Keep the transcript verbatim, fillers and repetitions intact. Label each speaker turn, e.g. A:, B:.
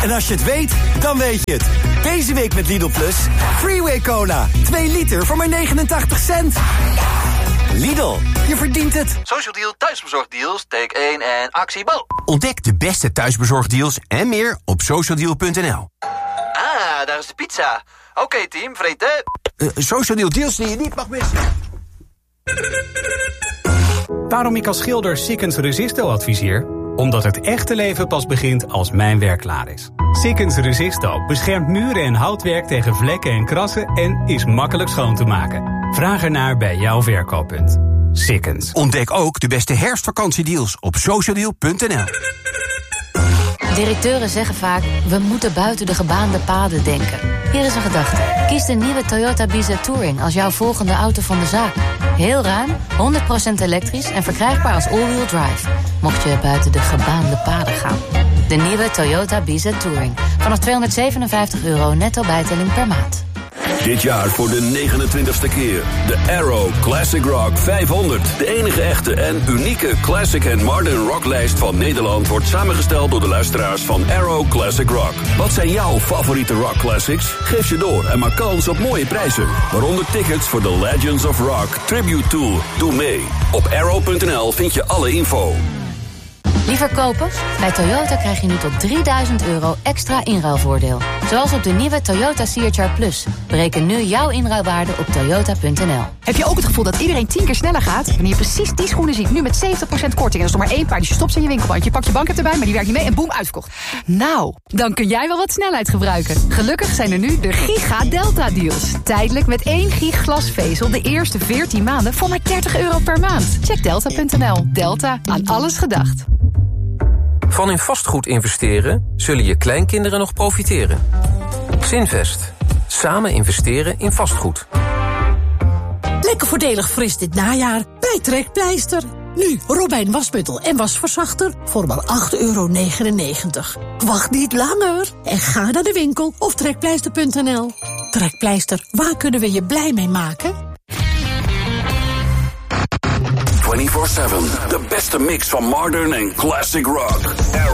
A: En als je het weet, dan weet je het. Deze week met Lidl Plus. Freeway Cola. twee liter voor maar negenentachtig cent. Lidl, je verdient het.
B: Social Deal thuisbezorgdeals, take één en actie Bo.
C: Ontdek de beste thuisbezorgdeals en meer op socialdeal punt n l.
B: Ah, daar is de pizza. Oké okay, team, vreten.
C: Uh, Socialdeal deals die je niet mag missen.
D: Waarom ik als schilder Sikkens Resisto adviseer? Omdat het echte leven pas begint als mijn werk klaar is. Sikkens Resisto beschermt muren en houtwerk tegen vlekken en krassen en is makkelijk schoon te maken. Vraag ernaar bij jouw verkooppunt. Sikkens.
C: Ontdek ook de beste herfstvakantiedeals op socialdeal punt n l.
E: Directeuren zeggen vaak, we moeten buiten de gebaande paden denken. Hier is een gedachte. Kies de nieuwe Toyota Biza Touring als jouw volgende auto van de zaak. Heel ruim, honderd procent elektrisch en verkrijgbaar als all-wheel drive. Mocht je buiten de gebaande paden gaan. De nieuwe Toyota Biza Touring. Vanaf tweehonderdzevenenvijftig euro netto bijtelling per maand.
F: Dit jaar voor de negenentwintigste keer. De Arrow Classic Rock vijfhonderd. De enige echte en unieke Classic en Modern Rocklijst van Nederland wordt samengesteld door de luisteraars van Arrow Classic Rock. Wat zijn jouw favoriete rock classics? Geef ze door en maak kans op mooie prijzen. Waaronder tickets voor de Legends of Rock Tribute Tour. Doe mee. Op arrow punt n l vind je alle info.
E: Liever kopen? Bij Toyota krijg je nu tot drieduizend euro extra inruilvoordeel. Zoals op de nieuwe Toyota C H R Plus. Bereken nu jouw inruilwaarde op toyota punt n l.
G: Heb je ook het gevoel dat iedereen tien keer sneller gaat? Wanneer je precies die schoenen ziet, nu met zeventig procent korting... en er is nog maar één paar, dus je stopt ze in je winkelband. Je pakt je bank erbij, maar die werkt niet mee en boem, uitverkocht. Nou, dan kun jij wel wat snelheid gebruiken. Gelukkig zijn er nu de Giga Delta Deals. Tijdelijk met één gig glasvezel de eerste veertien maanden voor maar dertig euro per maand. Check delta punt n l. Delta, aan alles gedacht.
H: Van in vastgoed investeren zullen je kleinkinderen nog profiteren. Zinvest. Samen investeren in vastgoed.
I: Lekker voordelig fris dit najaar bij Trekpleister. Nu Robijn wasmiddel en wasverzachter voor maar acht euro negenennegentig. Wacht niet langer en ga naar de winkel of trekpleister punt n l. Trekpleister, waar kunnen we je blij mee maken?
F: vierentwintig zeven, de beste mix van modern en classic rock.